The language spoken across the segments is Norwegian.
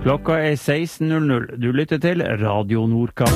Klokka 16:00. Du lytter til Radio Nordkapp.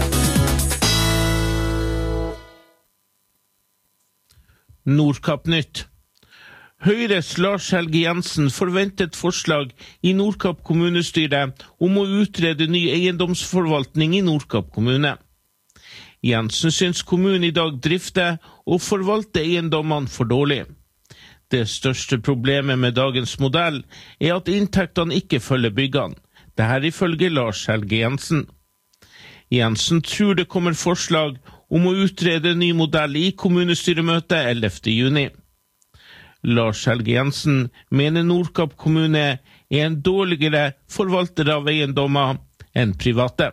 Nordkapp-nytt. Høyres Lars Helge Jensen forventet forslag i Nordkapp kommunestyre om å utrede ny eiendomsforvaltning i Nordkapp kommune. Jensen syns kommunen i dag drifter og forvalter eiendommene for dårlig. Det største problemet med dagens modell er at inntektene ikke følger byggene. Dette ifølge Lars Helge Jensen. Jensen tror det kommer forslag om å utrede ny modell i kommunestyremøtet 11. juni. Lars Helge Jensen mener Nordkapp kommune er en dårligere forvalter av eiendommer enn private.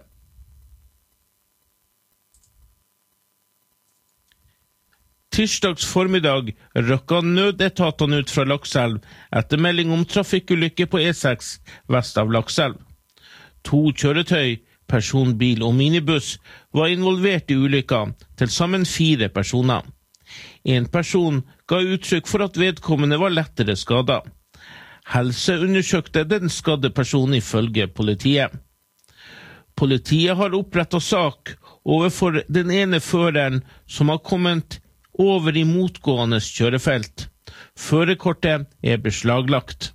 Tirsdags formiddag røkka nødetatene ut fra Lakselv etter melding om trafikkulykke på E6 vest av Lakselv. 2 kjøretøy, personbil og minibuss var involvert i ulykka, til sammen 4 personer. En person ga uttrykk for at vedkommende var lettere skadet. Helse undersøkte den skadde personen ifølge politiet. Politiet har opprettet sak overfor den ene føreren som har kommet over i motgående kjørefelt. Førerkortet er beslaglagt.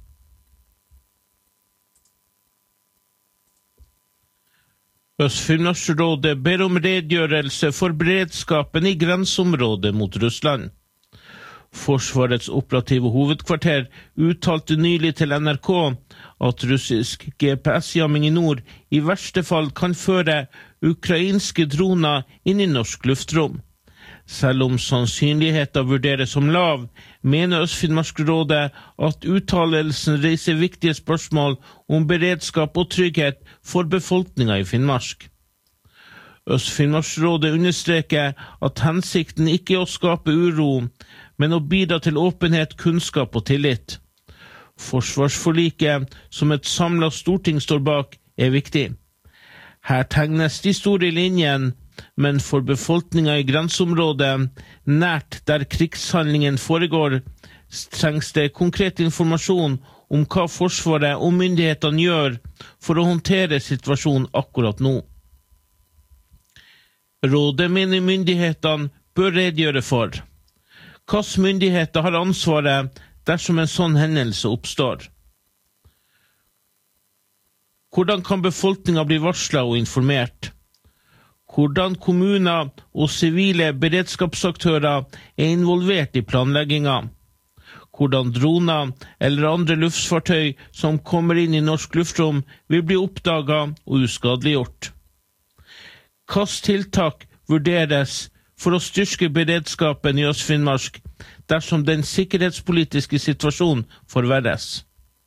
Øst-Finnmarksrådet ber om redegjørelse for beredskapen i grenseområdet mot Russland. Forsvarets operative hovedkvarter uttalte nylig til NRK at russisk GPS-jamming i nord i verste fall kan føre ukrainske droner inn i norsk luftrom. Selv om sannsynligheten vurderes som lav, mener Øst-Finnmarksrådet at uttalelsen reiser viktige spørsmål om beredskap og trygghet for befolkningen i Finnmark. Øst-Finnmarksrådet understreker at hensikten ikke er å skape uro, men å bidra til åpenhet, kunnskap og tillit. Forsvarsforliket, som et samlet storting står bak, er viktig. Her tegnes de store linjene, men for befolkningen i grenseområdet, nært der krigshandlingen foregår, trengs det konkret informasjon om hva Forsvaret og myndighetene gjør for å håndtere situasjonen akkurat nå. Rådet mener myndighetene bør redegjøre for hvilke myndigheter har ansvaret dersom en sånn hendelse oppstår. Hvordan kan befolkningen bli varslet og informert? Hvordan kommuner og sivile beredskapsaktører er involvert i planleggingen? Hvordan droner eller andre luftfartøy som kommer inn i norsk luftrom vil bli oppdaget og uskadeliggjort? Hvilke tiltak vurderes for å styrke beredskapen i Øst-Finnmark dersom den sikkerhetspolitiske situasjonen forverres?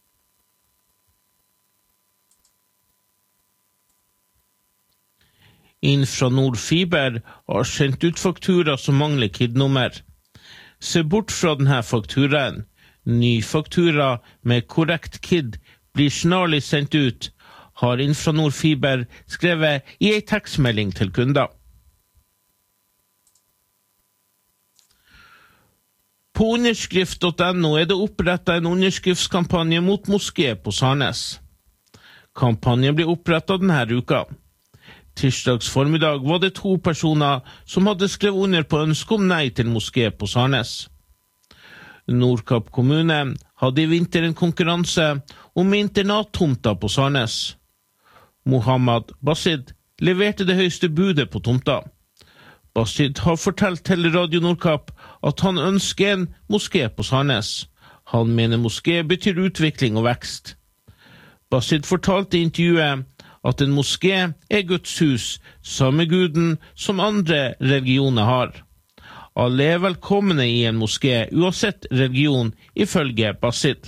Infranord Fiber har sendt ut faktura som mangler KID-nummer. Se bort fra denne fakturaen. Ny faktura med korrekt KID blir snarlig sendt ut, har Infranord Fiber skrevet i en tekstmelding til kunder. På underskrift.no er det opprettet en underskriftskampanje mot moské på Sarnes. Kampanjen ble opprettet denne uka. Tirsdags formiddag var det 2 personer som hadde skrevet under på ønske om nei til moské på Sarnes. Nordkapp kommune hadde i vinter en konkurranse om internattomta på Sarnes. Mohammed Basid leverte det høyeste budet på tomta. Basid har fortalt til Radio Nordkapp at han ønsker en moské på Sarnes. Han mener moské betyr utvikling og vekst. Basid fortalte i intervjuet at en moské er Guds hus, samme guden som andre religioner har. Alle er velkomne i en moské, uansett religion, ifølge Basid.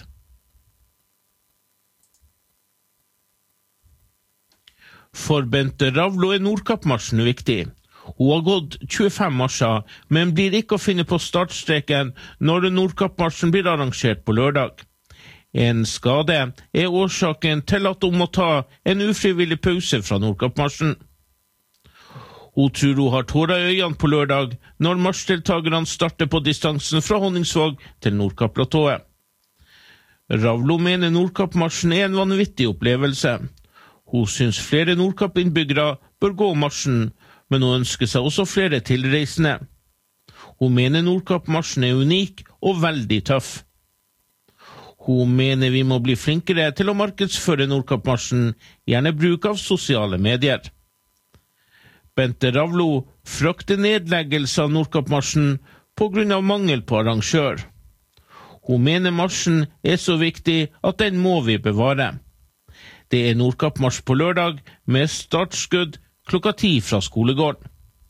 For Bente Ravlo er Nordkappmarsjen viktig. Hun har gått 25 marsjer, men blir ikke å finne på startstreken når Nordkappmarsjen blir arrangert på lørdag. En skade er årsaken til at hun må ta en ufrivillig pause fra Nordkappmarsjen. Hun tror hun har tårer i øynene på lørdag når marsjdeltagerne starter på distansen fra Honningsvåg til Nordkapp-platået. Ravlo mener Nordkapp-marsjen en vanvittig opplevelse. Hun synes flere Nordkapp-innbyggere bør gå marsjen, men hun ønsker seg også flere tilreisende. Hun mener Nordkapp-marsjen unik og veldig tøff. Hun mener vi må bli flinkere til å markedsføre Nordkapp-marsjen, gjerne bruk av sosiale medier. Bente Ravlo frykter nedleggelse av Nordkapp-marsjen på grunn av mangel på arrangør. Hun mener marsjen så viktig at den må vi bevare. Det Nordkapp-marsj på lørdag med startskudd klokka 10 fra skolegården.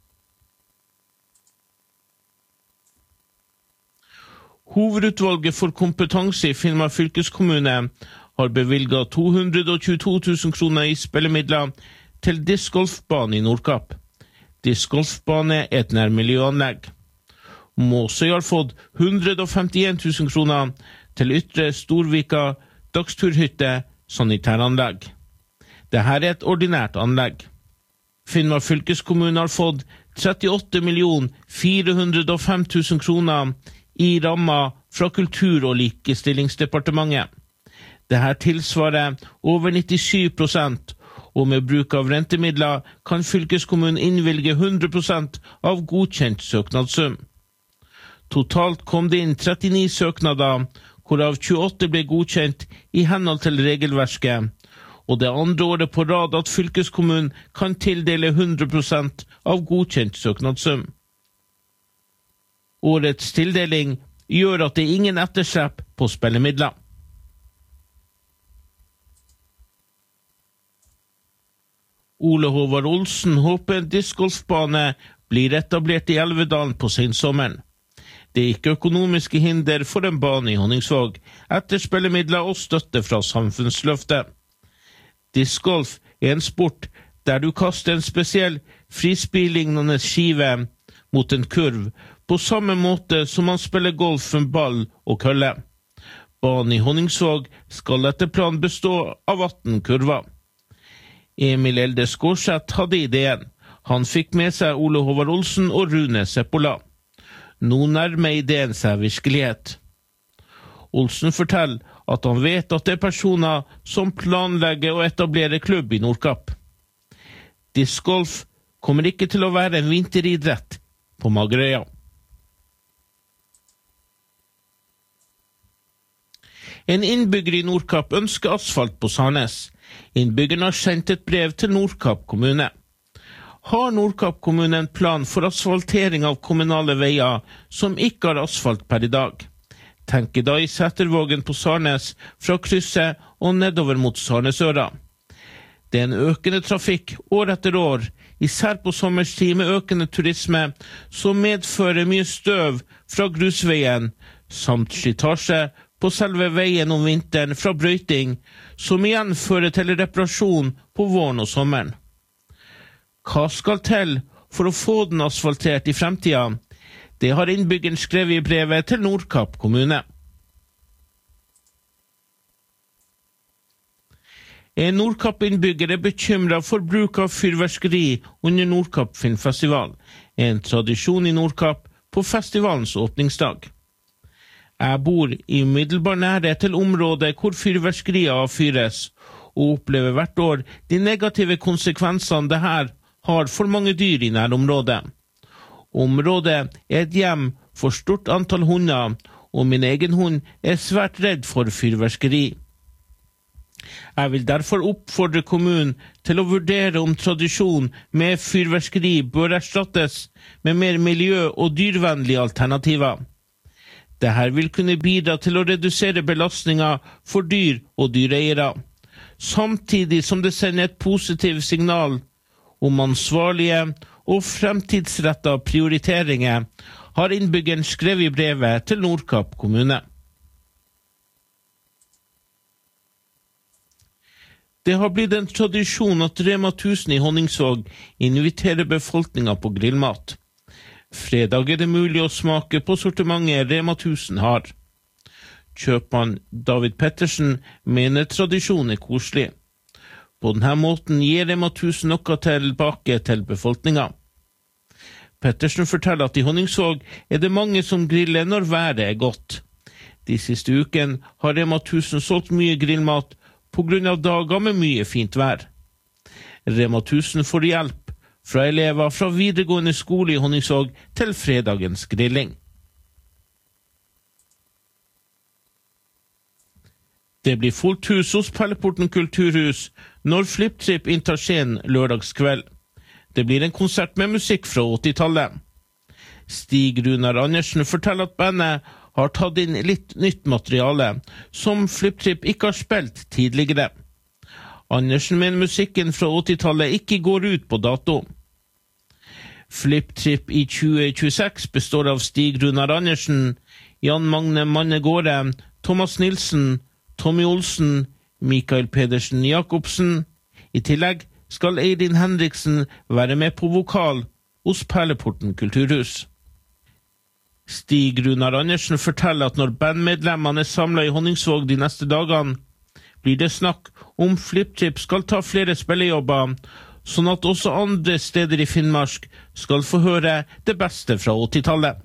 Hovedutvalget for kompetanse i Finnmark fylkeskommune har bevilget 222 000 kroner i spillemidler til discgolfbane i Nordkapp. Discgolfbane et nærmiljøanlegg. Måsøy har fått 151 000 kroner til Ytre Storvika dagsturhytte sanitæranlegg. Dette et ordinært anlegg. Finnmark fylkeskommune har fått 38 405 000 kroner i ramma fra Kultur- og likestillingsdepartementet. Dette tilsvarer over 97%, og med bruk av rentemidler kan fylkeskommunen innvilge 100% av godkjent søknadssum. Totalt kom det inn 39 søknader, hvorav 28 ble godkjent i henhold til regelverket, og det andre året på rad at fylkeskommunen kan tildele 100% av godkjent søknadssum. Årets tildeling gjør at det ingen etterslep på spillemidler. Ole Håvard Olsen håper en discgolfbane blir etablert i Elvedalen på sensommeren. Det ikke økonomiske hinder for en bane i Honningsvåg, etter spillemidler og støtte fra samfunnsløftet. Discgolf en sport der du kaster en spesiell frisbeelignende skive mot en kurv, på samme måte som man spiller golf med ball og kølle. Banen i Honningsvåg skal etter planen bestå av 18 kurver. Emil Elde Skårseth hadde ideen. Han fikk med seg Ole Håvard Olsen og Rune Seppola. Nå nærmer ideen seg virkelighet. Olsen forteller at han vet at det personer som planlegger å etablere klubb i Nordkapp. Discgolf kommer ikke til å være en vinteridrett på Magerøya. En innbygger i Nordkapp ønsker asfalt på Sarnes. Innbyggerne har sendt et brev til Nordkapp kommune. Har Nordkapp kommune en plan for asfaltering av kommunale veier som ikke har asfalt per i dag? Tenker da i Sætervågen på Sarnes fra krysset og nedover mot Sarnesøra. Det en økende trafikk år etter år, især på sommerstid med økende turisme, som medfører mye støv fra grusveien, samt slitasje på selve veien om vinteren fra brøyting, som igjen fører til reparasjon på våren og sommeren. Hva skal til for å få den asfaltert i fremtiden? Det har innbyggeren skrevet i brevet til Nordkapp kommune. En Nordkapp-innbygger bekymret for bruk av fyrverkeri under Nordkapp Filmfestival, en tradisjon i Nordkapp på festivalens åpningsdag. Jeg bor i umiddelbar nærhet til området hvor fyrverkeriet avfyres, og opplever hvert år de negative konsekvensene det her har for mange dyr i nærområdet. Området et hjem for stort antall hunder, og min egen hund svært redd for fyrverkeri. Jeg vil derfor oppfordre kommunen til å vurdere om tradisjon med fyrverkeri bør erstattes med mer miljø- og dyrvennlige alternativer. Dette vil kunne bidra til å redusere belastninger for dyr og dyreeiere, samtidig som det sender et positivt signal om ansvarlige og fremtidsrettede prioriteringer, har innbyggeren skrevet i brevet til Nordkapp kommune. Det har blitt en tradisjon at Rema 1000 i Honningsvåg inviterer befolkningen på grillmat. Fredag det mulig å smake på sortimentet Rema 1000 har. Kjøpmann David Pettersen mener tradisjonen koselig. På denne måten gir Rema 1000 noe tilbake til befolkningen. Pettersen forteller at i Honningsvåg det mange som griller når været godt. De siste uken har Rema 1000 solgt mye grillmat på grunn av dager med mye fint vær. Rema 1000 får hjelp fra elever fra videregående skole i Honningsvåg til fredagens grilling. Det blir fullt hus hos Perleporten kulturhus når Flipp-Tripp inntar scenen lørdagskveld. Det blir en konsert med musikk fra 80-tallet. Stig Runar Andersen forteller at bandet har tatt inn litt nytt materiale, som Flipp-Tripp ikke har spilt tidligere. Andersen mener musikken fra 80-tallet ikke går ut på dato. Flipp-Tripp i 2026 består av Stig Runar Andersen, Jan Magne Mannegårde, Thomas Nilsen, Tommy Olsen, Mikael Pedersen Jakobsen. I tillegg skal Eirin Henriksen være med på vokal hos Perleporten kulturhus. Stig Runar Andersen forteller at når bandmedlemmene er samlet i Honningsvåg de neste dagene, blir det snakk om Flipp-Tripp skal ta flere spillejobber, sånn at også andre steder i Finnmark skal få høre det beste fra 80-tallet.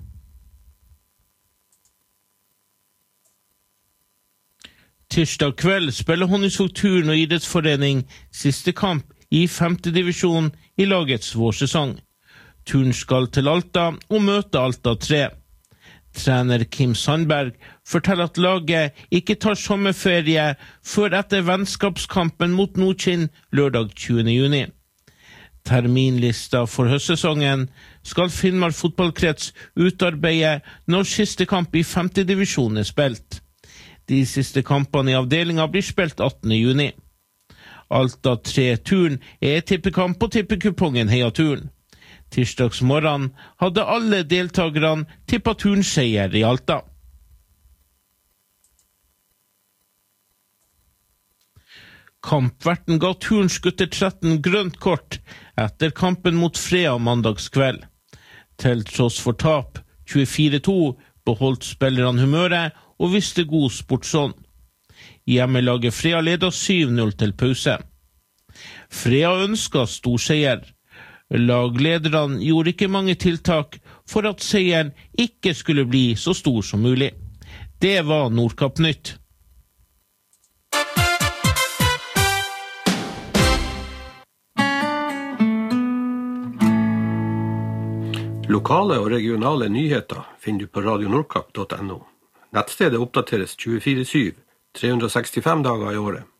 Tirsdag kveld spiller Honningsvåg Turn og idrettsforening siste kamp i 5. divisjon i lagets vårsesong. Turn skal til Alta og møte Alta 3. Trener Kim Sandberg forteller at laget ikke tar sommerferie før etter vennskapskampen mot Nordkinn lørdag 20. juni. Terminlista for høstsesongen skal Finnmark fotballkrets utarbeide når siste kamp i 5. divisjon er spilt. De siste kampene i avdelingen blir spilt 18. juni. Alta 3 Turn er tippekamp på tippekupongen Heia Turn. Tirsdagsmorgen hadde alle deltakerne tippet turnseier i Alta. Kampverten ga Turns gutter 13 grønt kort etter kampen mot Frea mandagskveld. Til tross for tap 24-2 beholdt spillerne humøret og viste god sportsånd. Hjemmelaget Frea ledet 7-0 til pause. Frea ønsket storseier. Laglederne gjorde ikke mange tiltak for at seieren ikke skulle bli så stor som mulig. Det var Nordkapp Nytt. Lokale og regionale nyheter finner du på radionordkapp.no. Nettstedet oppdateres 24/7, 365 dager i året.